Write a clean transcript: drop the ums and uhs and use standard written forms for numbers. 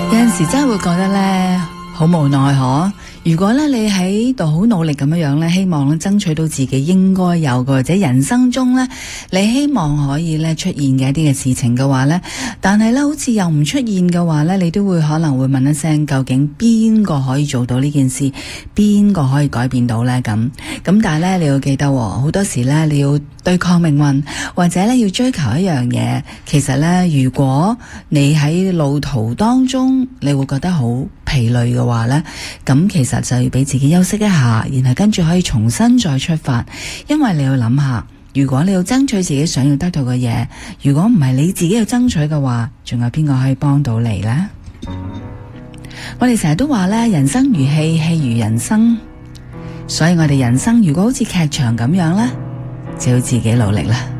有陣時真係會覺得咧好無奈嗬。如果咧你喺度好努力咁樣咧，希望咧爭取到自己應該有嘅，或者人生中咧你希望可以咧出現嘅一啲嘅事情嘅話咧，但係咧好似又唔出現嘅話咧，你都會可能會問一聲，究竟邊個可以做到呢件事，邊個可以改變到咧咁？但係咧你要記得，好多時咧你要對抗命運，或者咧要追求一樣嘢，其實咧如果你喺路途當中你會覺得好疲累嘅話咧，咁其實就要俾自己休息一下，然後跟住可以重新再出發。因為你要諗下，如果你要爭取自己想要得到嘅嘢，如果唔係你自己要爭取嘅話，仲有邊個可以幫到你呢？我哋成日都話咧，人生如戲，戲如人生，所以我哋人生如果好似劇場咁樣咧，就要自己努力啦。